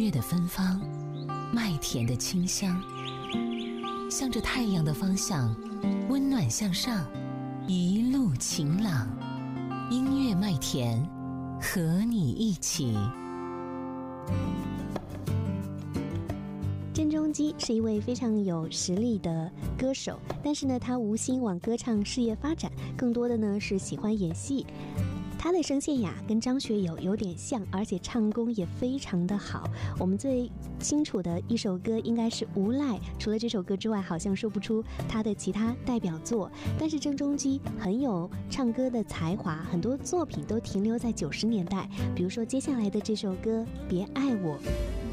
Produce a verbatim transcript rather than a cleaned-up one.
月的芬芳，麦田的清香，向着太阳的方向，温暖向上，一路晴朗。音乐麦田，和你一起。 郑中基是一位非常有实力的歌手，但是呢，他无心往歌唱事业发展，更多的呢是喜欢演戏。他的声线呀跟张学友有点像，而且唱功也非常的好。我们最清楚的一首歌应该是《无赖》，除了这首歌之外，好像说不出他的其他代表作。但是郑中基很有唱歌的才华，很多作品都停留在九十年代，比如说接下来的这首歌《别爱我》。